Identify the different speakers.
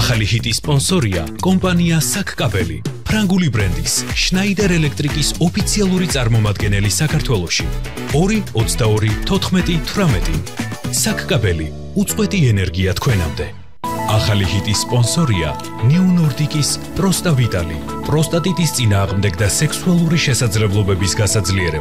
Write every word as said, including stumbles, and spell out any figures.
Speaker 1: ახალი ჰიტის სპონსორია კომპანია საკკაბელი, ფრანგული ბრენდის შნაიდერ ელექტრიკის ოფიციალური წარმომადგენელი საქართველოში. ორი ოცდაორი თოთხმეტი თვრამეტი. საკკაბელი, უწყვეტი ენერგია თქვენამდე. ახალი ჰიტის სპონსორია ნიუ ნორდიკის პროსტა ვიტალი, პროსტატიტის წინააღმდეგ და სექსუალური შესაძლებლობების გასაძლიერებლად.